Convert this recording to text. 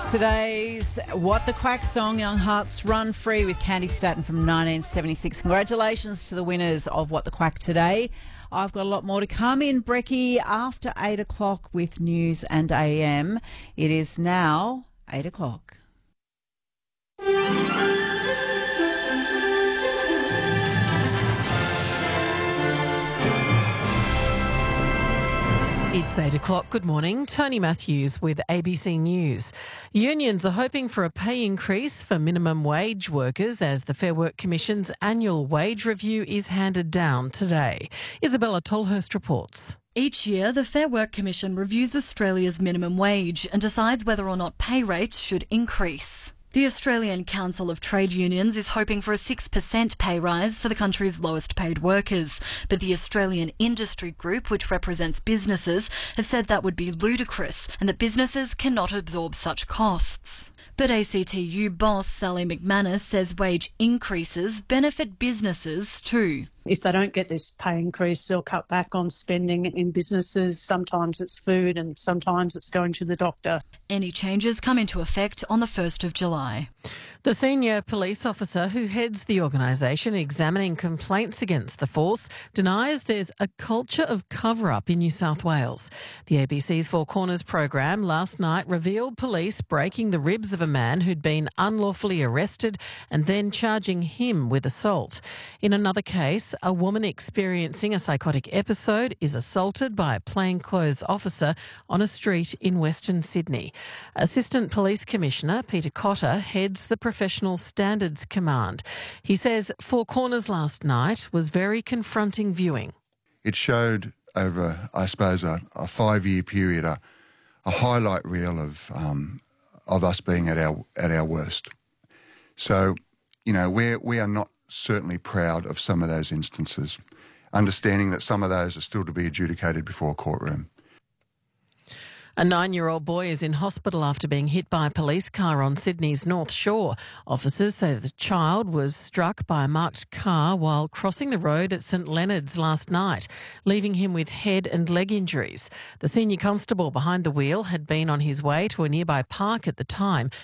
Today's What the Quack song, Young Hearts Run Free with Candy Staton from 1976. Congratulations to the winners of What the Quack today. I've got a lot more to come in, Brecky, after 8 o'clock with News and AM. It is now 8 o'clock. It's 8 o'clock. Good morning. Tony Matthews with ABC News. Unions are hoping for a pay increase for minimum wage workers as the Fair Work Commission's annual wage review is handed down today. Isabella Tolhurst reports. Each year, the Fair Work Commission reviews Australia's minimum wage and decides whether or not pay rates should increase. The Australian Council of Trade Unions is hoping for a 6% pay rise for the country's lowest paid workers. But the Australian Industry Group, which represents businesses, have said that would be ludicrous and that businesses cannot absorb such costs. But ACTU boss Sally McManus says wage increases benefit businesses too. If they don't get this pay increase, they'll cut back on spending in businesses. Sometimes it's food and sometimes it's going to the doctor. Any changes come into effect on the 1st of July. The senior police officer who heads the organisation examining complaints against the force denies there's a culture of cover-up in New South Wales. The ABC's Four Corners program last night revealed police breaking the ribs of a man who'd been unlawfully arrested and then charging him with assault. In another case, a woman experiencing a psychotic episode is assaulted by a plainclothes officer on a street in Western Sydney. Assistant Police Commissioner Peter Cotter heads the Professional Standards Command. He says Four Corners last night was very confronting viewing. It showed over, I suppose, a 5-year period, a highlight reel of us being at our worst. So, you know, we are not certainly proud of some of those instances, understanding that some of those are still to be adjudicated before a courtroom. A 9-year-old boy is in hospital after being hit by a police car on Sydney's North Shore. Officers say the child was struck by a marked car while crossing the road at St Leonard's last night, leaving him with head and leg injuries. The senior constable behind the wheel had been on his way to a nearby park at the time